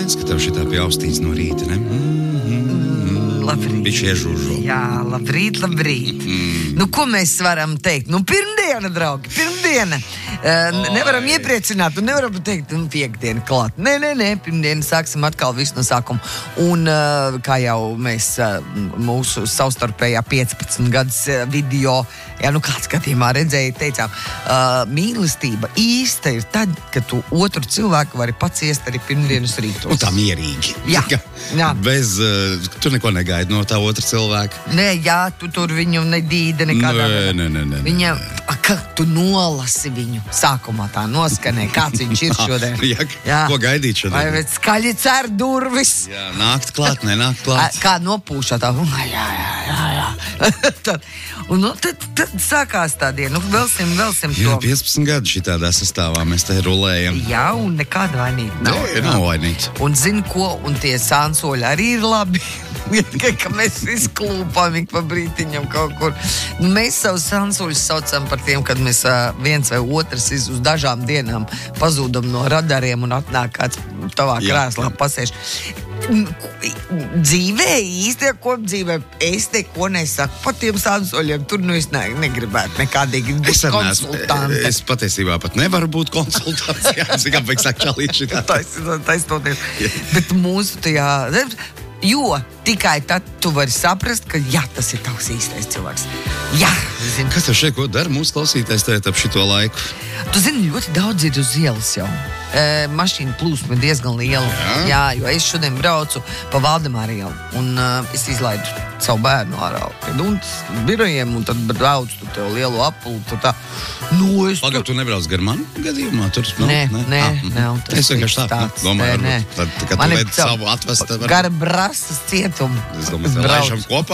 redz, ka tev šitā pjaustīts no rīta, ne? Labrīt. Viņš iežūžo. Jā, labrīt. Nu, ko mēs varam teikt? Nu, pirmdiena, draugi, pirmdiena. Nevaram iepriecināt, un nevaram teikt, piekdiena klāt. Nē, pirmdiena sāksim atkal visu no sākuma. Un kā jau mēs mūsu savstarpējā 15 gadus video, jā, nu kāds skatījumā redzēja, teicām, mīlestība īsta ir tad, kad tu otru cilvēku vari paciest arī pirmdienas rītos. Un tā mierīgi. Jā. Bez, tu neko negaidi no tā otra cilvēka. Nē, jā, tu tur viņu nedīda nekādā. Nē. Viņa, ka tu nolasi viņu. Sākumā tā noskanē, kāds viņš ir šodien. Jā. Ko gaidīt šodien? Vai skaļi cer durvis. Jā, nākt klāt, nenākt klāt. Kā nopūšā tā. Jā. Un tad sākās tā diena. Nu, velsim to. Jā, 15 gadu šitādā sastāvā mēs te rulējam. Jā, un nekāda vainīga nav. Nav vainīgs. Un zini ko, un tie sānsoļi arī ir labi. Ka mēs izklūpām ik pa brītiņam kaut kur. Nu, mēs savus sānsoļus saucam par tiem, kad mēs viens vai otrs uz dažām dienām pazūdam no radariem un atnāk kāds tavā krēslā pasēž. Dzīvē, īstajā kopdzīvē, es neko nesaku par tiem sānsoļiem. Tur es negribētu nekādīgi būt konsultanti. Es patiesībā pat nevaru būt konsultācijā. Kāpēc saka čalīt šitā? Taisnoties. Bet mūsu tajā... Jo tikai tad tu vari saprast, ka jā, tas ir tavs īstais cilvēks. Jā, zini. Kas tev šeit ko dara mūsu klausītājs tagad ap šito laiku? Tu zini, ļoti daudz ir uz ielas jau. Mašīna plūsma ir diezgan liela. Jā, jo es šodien braucu pa Valdemāra ielu un es izlaidu savu bērnu ārā pie Duntas birojiem un tad braucu tu tev lielu apulu. Pagad, tu nebrauc gar mani gadījumā? Nē. Es vienkārši tā domāju, nē. Tad, kad tu veidi savu atvest... Gar Brasas cietumu. Es domāju, laižam kopā.